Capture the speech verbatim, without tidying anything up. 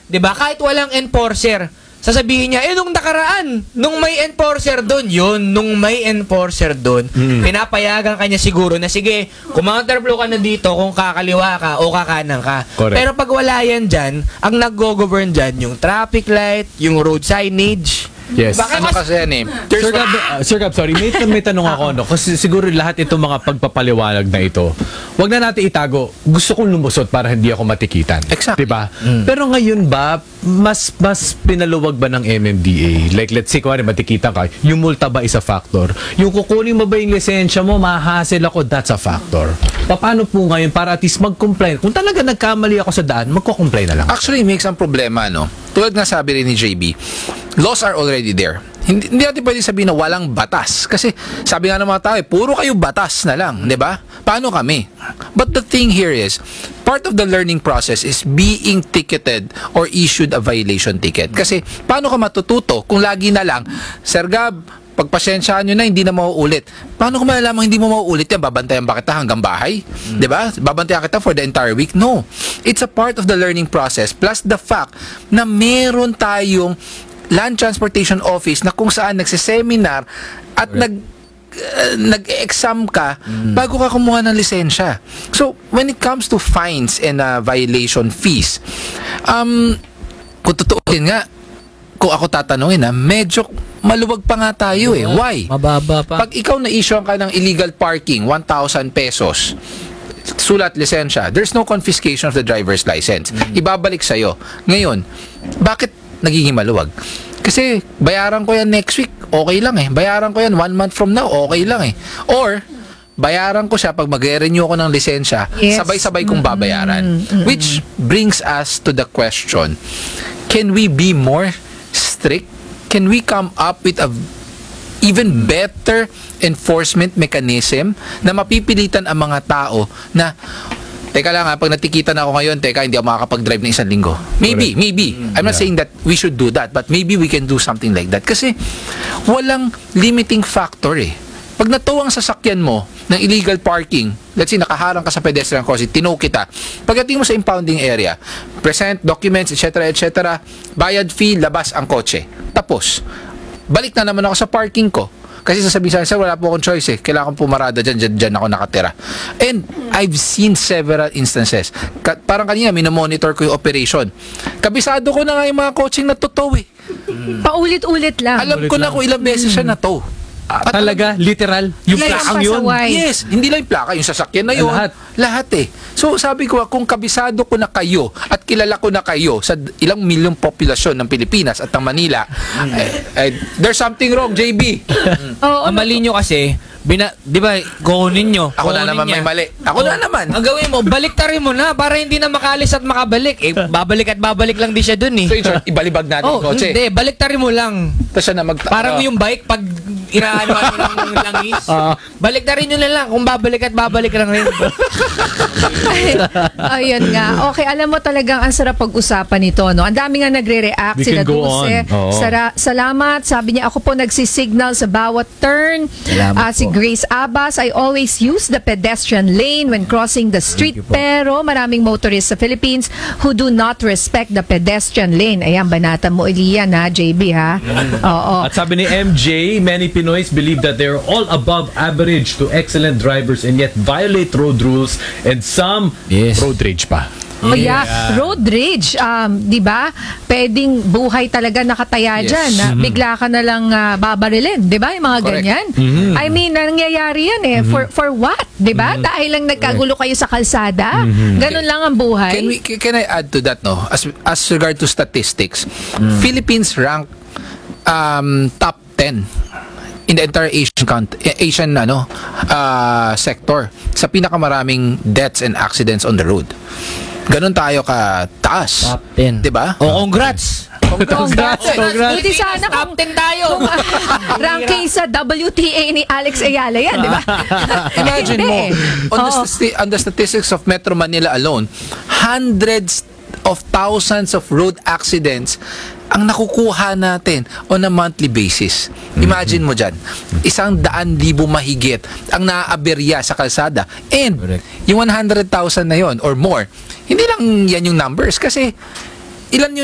'di ba? Kahit walang enforcer, sasabihin niya, eh, nung nakaraan, nung may enforcer doon, yun, nung may enforcer doon, mm. pinapayagan kanya siguro na, sige, kung counterflow ka na dito, kung kakaliwa ka o kakanan ka. Correct. Pero pag wala yan dyan, ang nag-go-govern dyan, yung traffic light, yung road signage. Yes. Baka ano kasi yan eh. Sir Gab, uh, Sir Gab, sorry, may, may tanong ako, no? Kasi siguro lahat itong mga pagpapaliwanag na ito, wag na natin itago. Gusto kong lumusot para hindi ako matikitan. Exactly. Diba? Mm. Pero ngayon ba, mas mas pinaluwag ba ng M M D A? Like, let's say, kung matikita ka, yung multa ba is a factor? Yung kukunin mo ba yung lisensya mo, mahahassle ako, that's a factor. Paano po ngayon para at least mag-complain? Kung talaga nagkamali ako sa daan, magko-complain na lang. Actually, it makes ang problema, no? Tulad nga sabi rin ni J B, laws are already there. Hindi, hindi natin pwede sabihin na walang batas. Kasi sabi nga ng mga tao, eh, puro kayo batas na lang, di ba? Paano kami? But the thing here is, part of the learning process is being ticketed or issued a violation ticket. Kasi paano ka matututo kung lagi na lang, Sir Gab, pagpasensyaan nyo na, hindi na mauulit. Paano kung malalamang hindi mo mauulit yan? Babantayan ba kita hanggang bahay? Mm. Diba? Babantayan kita for the entire week? No. It's a part of the learning process. Plus the fact na meron tayong Land Transportation Office na kung saan nagsiseminar at right. nag uh, nag-exam ka mm. bago ka kumuha ng lisensya. So, when it comes to fines and uh, violation fees, um, kung totooin nga, kung ako tatanungin na, medyo maluwag pa nga tayo eh. Why? Mababa pa. Pag ikaw na-issue ka ng illegal parking, one thousand pesos, sulat lisensya, there's no confiscation of the driver's license. Mm-hmm. Ibabalik sa'yo. Ngayon, bakit nagiging maluwag? Kasi bayaran ko yan next week, okay lang eh. Bayaran ko yan one month from now, okay lang eh. Or, bayaran ko siya pag mag-renew ko ng lisensya, yes. sabay-sabay kong babayaran. Mm-hmm. Which brings us to the question, can we be more strict? Can we come up with a even better enforcement mechanism na mapipilitan ang mga tao na, teka lang ha, pag natikitan ako ngayon, teka, hindi ako makakapag-drive ng isang linggo. Maybe, maybe. I'm not yeah. saying that we should do that, but maybe we can do something like that. Kasi walang limiting factor eh. Pag natuwa ang sasakyan mo ng illegal parking, let's say nakaharang ka sa pedestrian crossing, tinow kita, pagdating mo sa impounding area, present, documents, et cetera, et cetera, bayad fee, labas ang kotse. Tapos, balik na naman ako sa parking ko. Kasi sasabihin sa akin, sir, wala po akong choice eh. Kailangan pumarada dyan, dyan, dyan ako nakatira. And I've seen several instances. Ka- parang kanina, minomonitor ko yung operation. Kabisado ko na nga yung mga coaching na totoo eh. Paulit-ulit lang. Alam Ulit ko na lang. kung ilang beses siya na to. Ah, talaga, literal, yung Yes. plakang yun. Pasaway. Yes, hindi lang yung plaka, yung sasakyan na yun. Lahat. Lahat eh. So sabi ko, kung kabisado ko na kayo at kilala ko na kayo sa ilang milyong populasyon ng Pilipinas at ng Manila, mm. eh, eh, there's something wrong, J B. Oo, Ang mali nyo kasi, bina, di ba, kukunin nyo. Ako na kukunin naman niya. may mali. Ako Oh, na naman. Ang gawin mo, baliktarin mo na para hindi na makalis at makabalik. Eh, babalik at babalik lang di siya dun eh. So in short, ibalibag natin Oh, yung kotse. hindi, baliktarin mo lang. Tapos siya na mag... Parang uh, yung bike, pag inaano ng langis, Ah. baliktarin nyo na lang. Kung babalik at babalik lang rin. ayun nga. Okay, alam mo talagang ang sarap pag-usapan nito, no? Ang dami nga nagre-react. We Sila can go Dulce. on. Oo. Sara- salamat. Sabi niya, ako po nagsisignal sa bawat turn. Salamat Ah, si po. Grace Abbas, I always use the pedestrian lane when crossing the street. you po. Pero maraming motorists sa Philippines who do not respect the pedestrian lane. Ayan, banata mo iliyan ha, J B ha? Oo. At sabi ni M J, many Pinoys believe that they're all above average to excellent drivers and yet violate road rules and some Yes. road rage pa. Oh yeah, road rage, um, 'di ba? Pwedeng buhay talaga nakataya Yes. diyan, na bigla ka na lang uh, babarilin, 'di ba? Yung mga Correct. ganyan. I mean, nangyayari 'yan eh. For for what? 'Di ba? Dahil lang nagkagulo kayo sa kalsada. Ganun lang ang buhay. Can we can I add to that, no? As as regard to statistics, Philippines rank um, top ten in the entire Asian count, Asian ano uh, sector sa pinakamaraming deaths and accidents on the road. Ganon tayo ka taas. Top ten. 'Di ba? Oh, congrats! Congrats. Congrats. Buti sana Top kung ten tayo! ranking sa W T A ni Alex Ayala yan, di ba? Imagine mo, Hindi. on the, Oo. sti- on the statistics of Metro Manila alone, hundreds of thousands of road accidents ang nakukuha natin on a monthly basis. Imagine mo dyan, isang daan libo mahigit ang naaaberya sa kalsada. And Correct. yung one hundred thousand na yon or more, hindi lang yan yung numbers kasi ilan yung